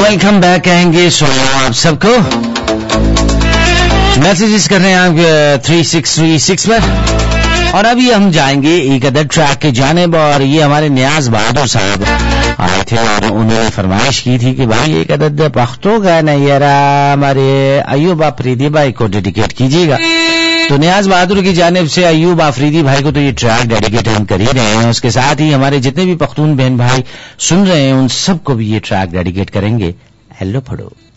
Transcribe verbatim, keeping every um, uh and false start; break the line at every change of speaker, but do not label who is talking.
Welcome back कहेंगे सो आप सबको मैसेजेस कर रहे हैं आप थ्री सिक्स थ्री सिक्स पर। और अभी हम जाएंगे एक अदर ट्रैक के जानिब और ये हमारे नियाज बहादुर साहब आए थे और उन्होंने फरमाइश की थी कि भाई एक अदद पख्तो गाना यारा हमारे अयूब आफरीदी भाई को डेडिकेट कीजिएगा। तो नियाज बहादुर की जानिब से अयूब आफरीदी भाई को तो ये ट्रैक डेडिकेट हम कर ही रहे हैं, उसके साथ ही हमारे जितने भी पख्तून बहन भाई सुन रहे हैं उन सबको भी ये ट्रैक डेडिकेट करेंगे। हेलो फड़ो।